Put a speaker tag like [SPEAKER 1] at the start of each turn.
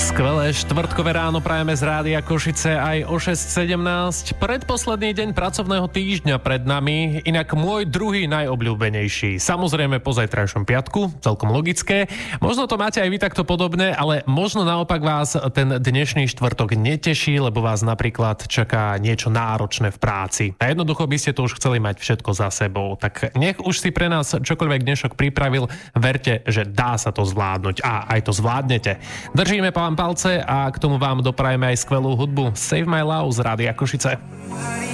[SPEAKER 1] Skvelé štvrtkové ráno prajeme z Rádia Košice aj o 6:17. Predposledný deň pracovného týždňa pred nami, inak môj druhý najobľúbenejší. Samozrejme po zajtrajšom piatku, celkom logické. Možno to máte aj vy takto podobné, ale možno naopak vás ten dnešný štvrtok neteší, lebo vás napríklad čaká niečo náročné v práci. A jednoducho by ste to už chceli mať všetko za sebou. Tak nech už si pre nás čokoľvek dnešok pripravil, verte, že dá sa to zvládnuť a aj to zvládnete. Držíme vám palce a k tomu vám doprajeme aj skvelú hudbu Save My Love z Rádia Košice.